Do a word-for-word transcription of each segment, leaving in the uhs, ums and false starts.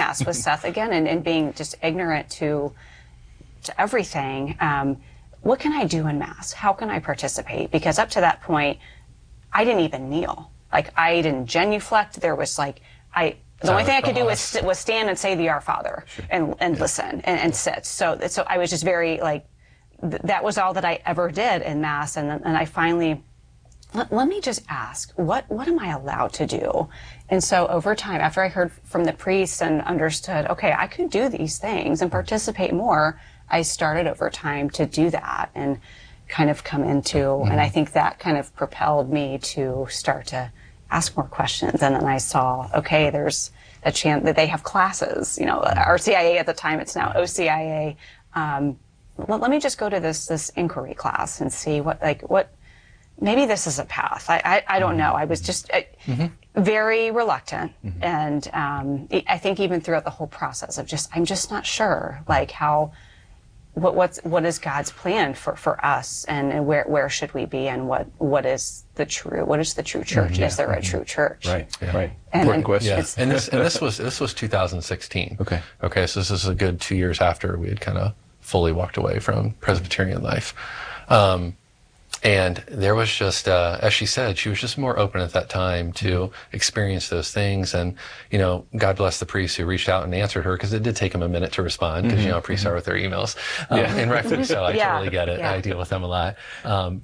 Mass with Seth again and, and being just ignorant to to everything. Um, what can I do in Mass? How can I participate? Because up to that point, I didn't even kneel. Like, I didn't genuflect. There was like, I, the only thing I could do was, was stand and say the Our Father sure. and, and yeah. listen and, and sit. So, so I was just very like, th that was all that I ever did in Mass. And then, and I finally, let, let me just ask, what, what am I allowed to do? And so over time, after I heard from the priest and understood, okay, I could do these things and participate more, I started over time to do that and kind of come into, mm-hmm. and I think that kind of propelled me to start to ask more questions. And then I saw, okay, there's a chance that they have classes, you know, R C I A at the time, it's now O C I A. Um, let, let me just go to this, this inquiry class and see what, like, what, maybe this is a path. I, I, I don't know. I was just uh, mm-hmm. very reluctant. Mm-hmm. And um, I think even throughout the whole process of just, I'm just not sure, like, how, what, what's, what is God's plan for, for us, and, and where, where should we be, and what, what is the true, what is the true church? Mm-hmm. Is there a true church? Right, yeah. right. And, Important and, question. Yeah. and this, and this was, this was two thousand sixteen. Okay. Okay. So this is a good two years after we had kind of fully walked away from Presbyterian life. Um, And there was just, uh, as she said, she was just more open at that time to experience those things. And, you know, God bless the priest who reached out and answered her, because it did take him a minute to respond, because, mm-hmm. you know, priests mm-hmm. are with their emails. Um, yeah. And rightfully so. I yeah. totally get it. Yeah. I deal with them a lot. Um,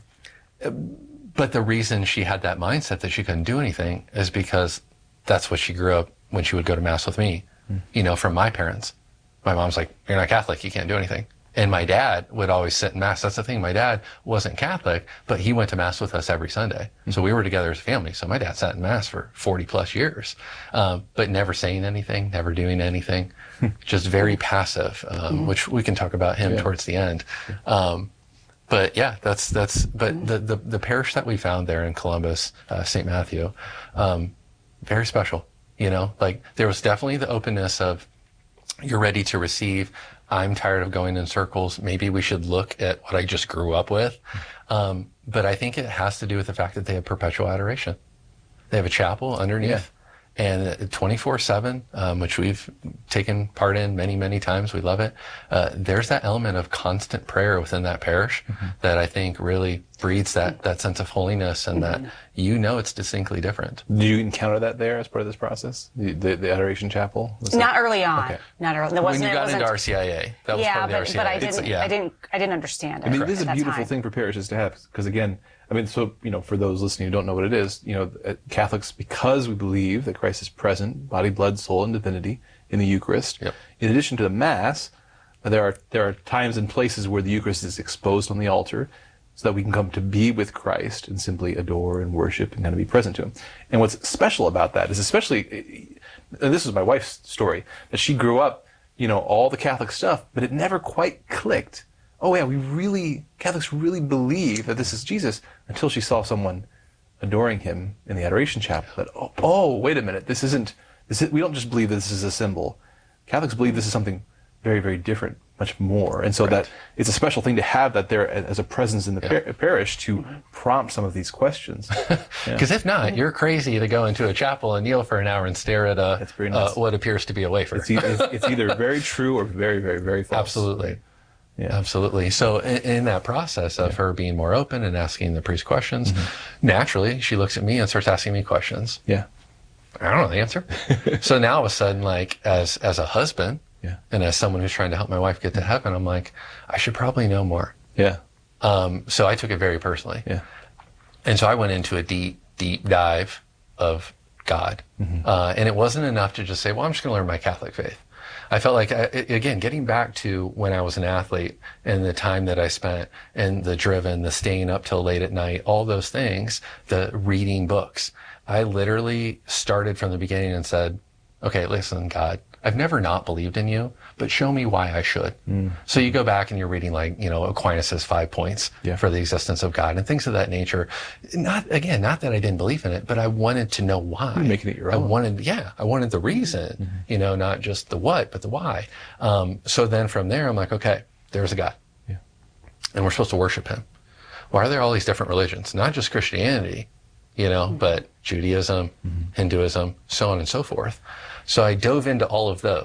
but the reason she had that mindset that she couldn't do anything is because that's what she grew up when she would go to Mass with me, mm-hmm. you know, from my parents. My mom's like, you're not Catholic, you can't do anything. And my dad would always sit in Mass. That's the thing. My dad wasn't Catholic, but he went to Mass with us every Sunday. Mm-hmm. So we were together as a family. So my dad sat in Mass for forty plus years, um, but never saying anything, never doing anything, just very passive, um, mm-hmm. which we can talk about him yeah. towards the end. Um, but yeah, that's, that's, but mm-hmm. the, the, the parish that we found there in Columbus, uh, Saint Matthew, um, very special, you know, like there was definitely the openness of, you're ready to receive. I'm tired of going in circles. Maybe we should look at what I just grew up with. Um, but I think it has to do with the fact that they have perpetual adoration. They have a chapel underneath. Yeah. And twenty-four seven, um, which we've taken part in many, many times. We love it. Uh, there's that element of constant prayer within that parish mm-hmm. that I think really breeds that, that sense of holiness, and mm-hmm. that you know it's distinctly different. Did you encounter that there as part of this process? The, the, the Adoration Chapel? Was Not that? early on. Okay. Not early. When you got into R C I A, that was yeah, part of the but, R C I A. but I didn't, yeah. I didn't, I didn't understand it. I mean, this is a beautiful time. thing for parishes to have, because again, I mean, so, you know, for those listening who don't know what it is, you know, Catholics, because we believe that Christ is present, body, blood, soul, and divinity in the Eucharist, yep. in addition to the Mass, there are, there are times and places where the Eucharist is exposed on the altar so that we can come to be with Christ and simply adore and worship and kind of be present to Him. And what's special about that is, especially, and this is my wife's story, that she grew up, you know, all the Catholic stuff, but it never quite clicked. Oh yeah, we really, Catholics really believe that this is Jesus, until she saw someone adoring Him in the Adoration Chapel. That, oh, oh wait a minute, this isn't, this is, we don't just believe that this is a symbol. Catholics believe this is something very, very different, much more. And so right. that it's a special thing to have that there as a presence in the yeah. par parish to mm-hmm. prompt some of these questions. Because yeah. if not, you're crazy to go into a chapel and kneel for an hour and stare at a, uh, what appears to be a wafer. It's, e it's, it's either very true or very, very, very false. Absolutely. Yeah. Absolutely. So in, in that process of yeah. her being more open and asking the priest questions, mm-hmm. naturally she looks at me and starts asking me questions. Yeah. I don't know the answer. So now all of a sudden, like as, as a husband yeah. and as someone who's trying to help my wife get to heaven, I'm like, I should probably know more. Yeah. Um, so I took it very personally. Yeah. And so I went into a deep, deep dive of God. Mm-hmm. Uh, and it wasn't enough to just say, well, I'm just going to learn my Catholic faith. I felt like, I, again, getting back to when I was an athlete and the time that I spent and the driven, the staying up till late at night, all those things, the reading books, I literally started from the beginning and said, okay, listen, God, I've never not believed in you, but show me why I should. Mm. So you go back and you're reading like, you know, Aquinas's five points yeah. for the existence of God and things of that nature. Not, again, not that I didn't believe in it, but I wanted to know why. You're making it your I own. wanted, yeah, I wanted the reason, mm-hmm. you know, not just the what, but the why. Um, so then from there, I'm like, okay, there's a God. Yeah. And we're supposed to worship Him. Why are there all these different religions? Not just Christianity, you know, mm-hmm. but Judaism, mm-hmm. Hinduism, so on and so forth. So I dove into all of those.